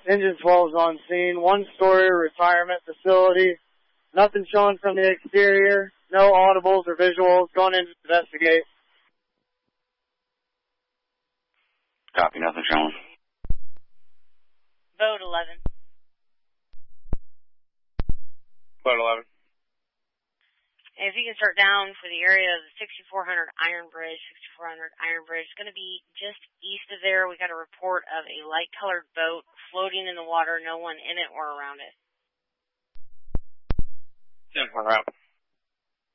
Engine 12 is on scene. One-story retirement facility. Nothing showing from the exterior. No audibles or visuals. Going in to investigate. Copy, nothing showing. Boat 11. Boat 11. And if you can start down for the area of the 6400 Iron Bridge, 6400 Iron Bridge, it's going to be just east of there. We got a report of a light-colored boat floating in the water, no one in it or around it. 10-4 route.